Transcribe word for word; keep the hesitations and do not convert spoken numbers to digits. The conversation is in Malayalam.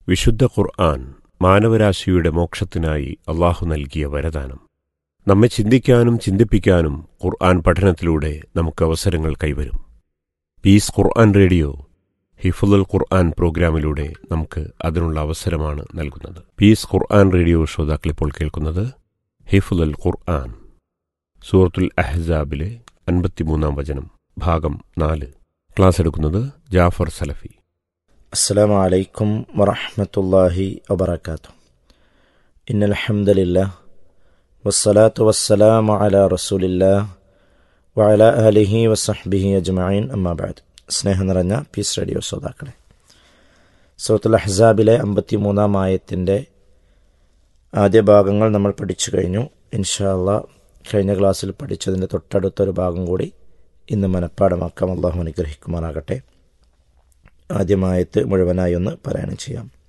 വിശുദ്ധ ഖുർആൻ മാനവരാശിയുടെ മോക്ഷത്തിനായി അള്ളാഹു നൽകിയ വരദാനം. നമ്മെ ചിന്തിക്കാനും ചിന്തിപ്പിക്കാനും ഖുർആൻ പഠനത്തിലൂടെ നമുക്ക് അവസരങ്ങൾ കൈവരും. പീസ് ഖുർആൻ റേഡിയോ ഹിഫ്ളുൽ ഖുർആൻ പ്രോഗ്രാമിലൂടെ നമുക്ക് അതിനുള്ള അവസരമാണ് നൽകുന്നത്. പീസ് ഖുർആൻ റേഡിയോ ശ്രോതാക്കളിപ്പോൾ കേൾക്കുന്നത് ഹിഫ്ളുൽ ഖുർആൻ, സൂറത്തുൽ അഹ്സാബിലെ അൻപത്തിമൂന്നാം വചനം, ഭാഗം നാല്. ക്ലാസ് എടുക്കുന്നത് ജാഫർ സലഫി. അസ്സലാമു അലൈക്കും വറഹ്മത്തുള്ളാഹി വബറകാതുഹു. ഇന്നൽ ഹംദലില്ലാഹ് വസ്സലാത്തു വസ്സലാമു അലാ റസൂലില്ലാഹ് വഅലാ ആലിഹി വസഹ്ബിഹി അജ്മഈൻ. അമ്മാ ബഅദ്. സ്നേഹം നിറഞ്ഞ പീസ് റേഡിയോ ശ്രോതാക്കളെ, സൂറത്തുൽ അഹ്സാബിലെ അമ്പത്തിമൂന്നാം ആയത്തിൻ്റെ ആദ്യ ഭാഗങ്ങൾ നമ്മൾ പഠിച്ചു കഴിഞ്ഞു. ഇൻഷാ അല്ലാഹ് കഴിഞ്ഞ ക്ലാസ്സിൽ പഠിച്ചതിൻ്റെ തൊട്ടടുത്തൊരു ഭാഗം കൂടി ഇന്ന് മനഃപ്പാടമാക്കാം. അല്ലാഹു അനുഗ്രഹിക്കുമാറാകട്ടെ. ആദ്യമായത്ത് മുഴുവനായി ഒന്ന് പാരായണം ചെയ്യാം.